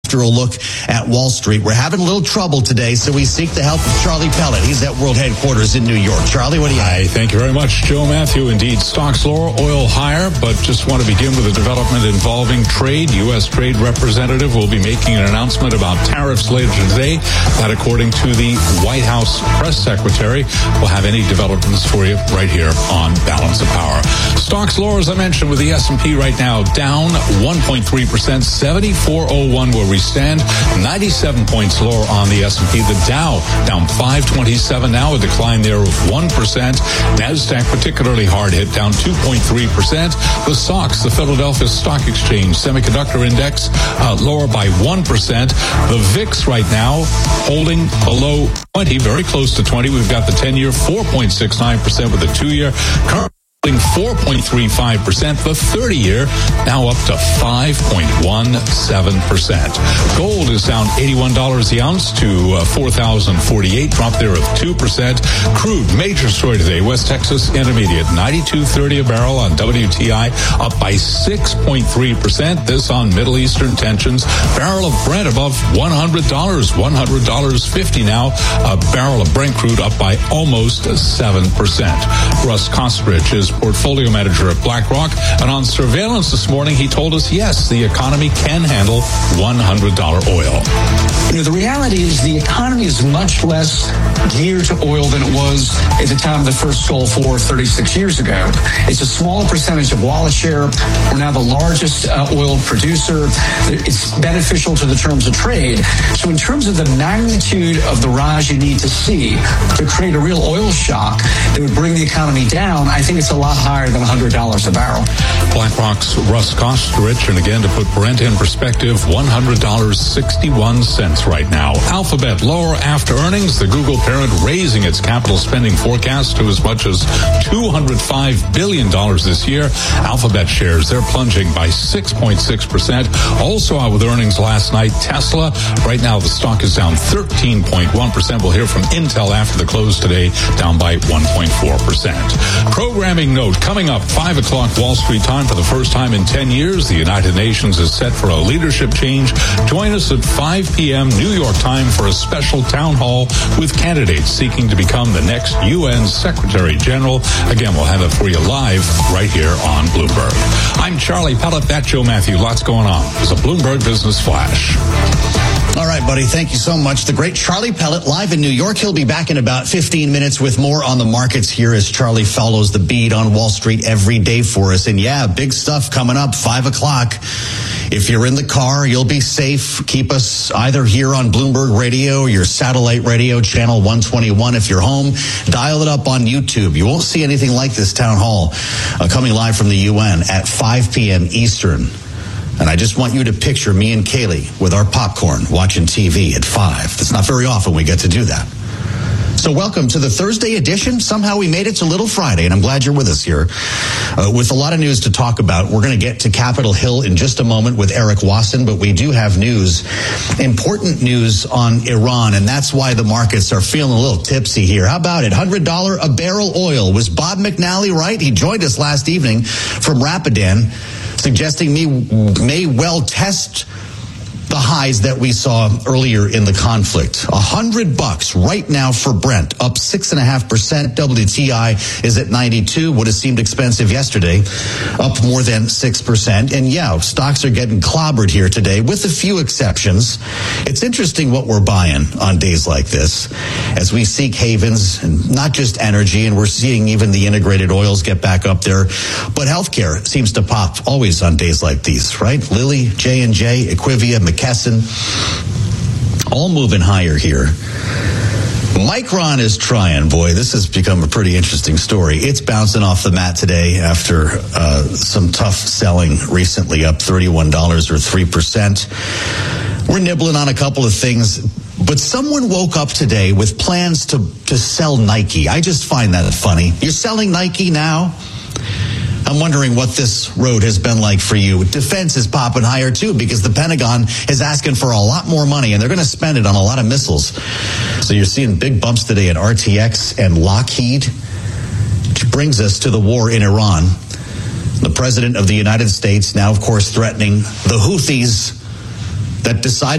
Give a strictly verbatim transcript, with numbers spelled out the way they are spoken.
After a look at Wall Street, we're having a little trouble today, so we seek the help of Charlie Pellet. He's at World Headquarters in New York. Charlie, what do you Hi, thank you very much, Joe Matthew. Indeed, stocks lower, oil higher, but just want to begin with a development involving trade. U S Trade Representative will be making an announcement about tariffs later today. That, according to the White House press secretary, we'll have any developments for you right here on Balance of Power. Stocks lower, as I mentioned, with the S and P right now down one point three percent, seventy-four oh one where we stand, ninety-seven points lower on the S and P. The Dow down five twenty-seven now, a decline there of one percent. NASDAQ particularly hard hit, down two point three percent. The S O X, the Philadelphia Stock Exchange Semiconductor Index, uh, lower by one percent. The V I X right now holding below twenty, very close to twenty. We've got the ten-year four point six nine percent with the two-year current four point three five percent. The thirty-year now up to five point one seven percent. Gold is down eighty-one dollars the ounce to uh, four thousand forty-eight, drop there of two percent. Crude, major story today, West Texas Intermediate, ninety-two thirty a barrel on W T I, up by six point three percent. This on Middle Eastern tensions. Barrel of Brent above one hundred dollars, one hundred dollars and fifty cents now. A barrel of Brent crude up by almost seven percent. Russ Kostridge is portfolio manager at BlackRock, and on surveillance this morning, he told us, yes, the economy can handle one hundred dollars oil. You know, the reality is the economy is much less geared to oil than it was at the time of the first Gulf War thirty-six years ago. It's a smaller percentage of wallet share. We're now the largest uh, oil producer. It's beneficial to the terms of trade. So in terms of the magnitude of the rise you need to see to create a real oil shock that would bring the economy down, I think it's a lot higher than one hundred dollars a barrel. BlackRock's Russ Kostridge, and again, to put Brent in perspective, one hundred dollars and sixty-one cents right now. Alphabet lower after earnings. The Google parent raising its capital spending forecast to as much as two hundred five billion dollars this year. Alphabet shares, they're plunging by six point six percent. Also out with earnings last night, Tesla. Right now, the stock is down thirteen point one percent. We'll hear from Intel after the close today, down by one point four percent. Programming note, coming up, five o'clock Wall Street time. For the first time in ten years, the United Nations is set for a leadership change. Join us at five p.m. New York time for a special town hall with candidates seeking to become the next U N Secretary General. Again, we'll have it for you live right here on Bloomberg. I'm Charlie Pellet. That's Joe Matthew. Lots going on. It's a Bloomberg Business Flash. All right, buddy. Thank you so much. The great Charlie Pellet live in New York. He'll be back in about fifteen minutes with more on the markets here as Charlie follows the beat on Wall Street every day for us. And yeah, big stuff coming up, five o'clock. If you're in the car, you'll be safe. Keep us either here on Bloomberg Radio or your satellite radio, channel one twenty-one. If you're home, dial it up on YouTube. You won't see anything like this town hall uh, coming live from the U N at five p.m. Eastern. And I just want you to picture me and Kaylee with our popcorn watching T V at five. It's not very often we get to do that. So welcome to the Thursday edition. Somehow we made it to Little Friday, and I'm glad you're with us here. Uh, with a lot of news to talk about, we're going to get to Capitol Hill in just a moment with Eric Wasson, but we do have news, important news on Iran, and that's why the markets are feeling a little tipsy here. How about it? one hundred dollars a barrel oil. Was Bob McNally right? He joined us last evening from Rapidan, suggesting me may well test the highs that we saw earlier in the conflict. A hundred bucks right now for Brent, up six and a half percent. W T I is at ninety-two. Would have seemed expensive yesterday, up more than six percent. And yeah, stocks are getting clobbered here today, with a few exceptions. It's interesting what we're buying on days like this, as we seek havens, and not just energy, and we're seeing even the integrated oils get back up there. But healthcare seems to pop always on days like these, right? Lilly, J and J, Equivia, McKesson, all moving higher here. Micron is trying. Boy, this has become a pretty interesting story. It's bouncing off the mat today after uh, some tough selling recently, up thirty-one dollars or three percent. We're nibbling on a couple of things, but someone woke up today with plans to, to sell Nike. I just find that funny. You're selling Nike now? I'm wondering what this road has been like for you. Defense is popping higher, too, because the Pentagon is asking for a lot more money, and they're going to spend it on a lot of missiles. So you're seeing big bumps today at R T X and Lockheed, which brings us to the war in Iran. The President of the United States now, of course, threatening the Houthis that decided